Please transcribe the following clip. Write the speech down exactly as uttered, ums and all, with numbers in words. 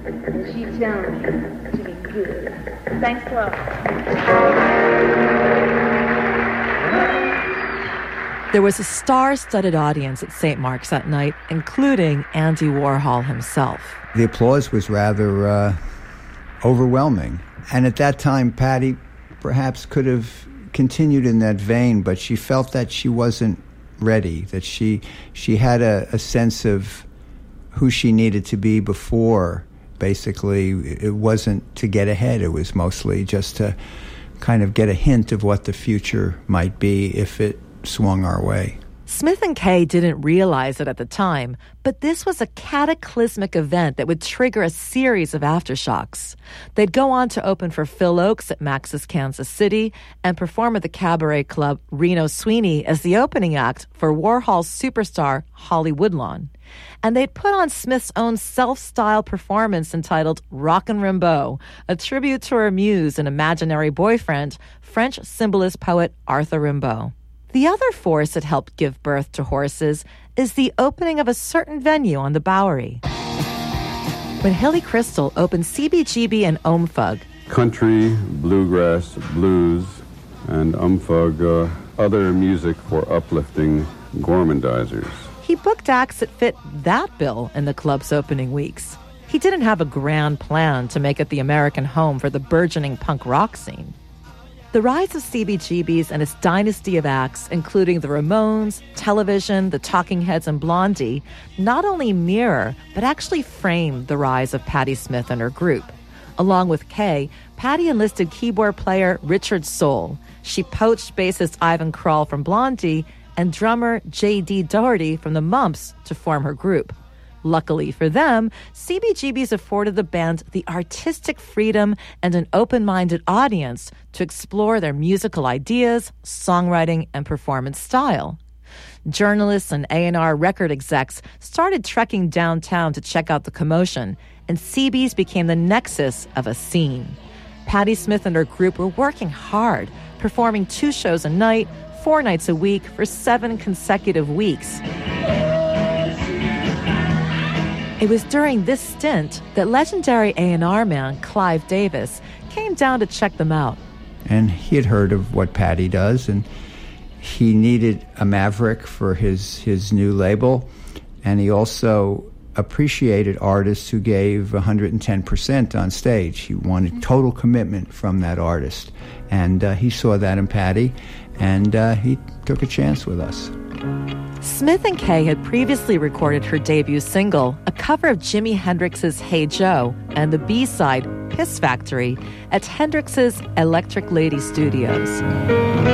and she telling me to be good. Thanks a lot. There was a star-studded audience at Saint Mark's that night, including Andy Warhol himself. The applause was rather uh, overwhelming. And at that time, Patti perhaps could have continued in that vein, but she felt that she wasn't ready, that she she had a, a sense of who she needed to be before. Basically, it wasn't to get ahead. It was mostly just to kind of get a hint of what the future might be if it swung our way. Smith and Kay didn't realize it at the time, but this was a cataclysmic event that would trigger a series of aftershocks. They'd go on to open for Phil Ochs at Max's Kansas City and perform at the cabaret club Reno Sweeney as the opening act for Warhol's superstar Holly Woodlawn. And they'd put on Smith's own self-styled performance entitled Rockin' Rimbaud, a tribute to her muse and imaginary boyfriend, French symbolist poet Arthur Rimbaud. The other force that helped give birth to Horses is the opening of a certain venue on the Bowery. When Hilly Crystal opened C B G B and Omfug, country, bluegrass, blues, and umfug, uh, other music for uplifting gormandizers. He booked acts that fit that bill in the club's opening weeks. He didn't have a grand plan to make it the American home for the burgeoning punk rock scene. The rise of C B G B's and its dynasty of acts, including the Ramones, Television, the Talking Heads, and Blondie, not only mirror, but actually frame the rise of Patti Smith and her group. Along with Kay, Patti enlisted keyboard player Richard Soule. She poached bassist Ivan Krall from Blondie and drummer J D Doherty from the Mumps to form her group. Luckily for them, C B G B's afforded the band the artistic freedom and an open-minded audience to explore their musical ideas, songwriting, and performance style. Journalists and A and R record execs started trekking downtown to check out the commotion, and C B's became the nexus of a scene. Patti Smith and her group were working hard, performing two shows a night, four nights a week for seven consecutive weeks. It was during this stint that legendary A and R man Clive Davis came down to check them out. And he had heard of what Patti does, and he needed a maverick for his, his new label, and he also appreciated artists who gave one hundred ten percent on stage. He wanted total commitment from that artist, and uh, he saw that in Patti, and uh, he took a chance with us. Smith and Kay had previously recorded her debut single, a cover of Jimi Hendrix's Hey Joe, and the B-side, Piss Factory, at Hendrix's Electric Lady Studios.